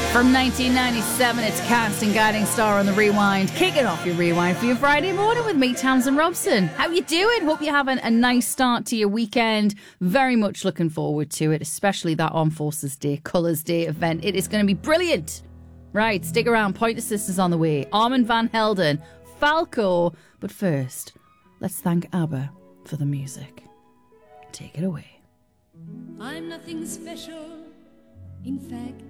From 1997, it's Casting Guiding Star on the Rewind. Kicking off your Rewind for your Friday morning with me, Tamsin Robson. How you doing? Hope you're having a nice start to your weekend. Very much looking forward to it, especially that Armed Forces Day, Colours Day event. It is going to be brilliant. Right, stick around. Pointer Sisters on the way. Armand van Helden, Falco. But first, let's thank ABBA for the music. Take it away. I'm nothing special, in fact.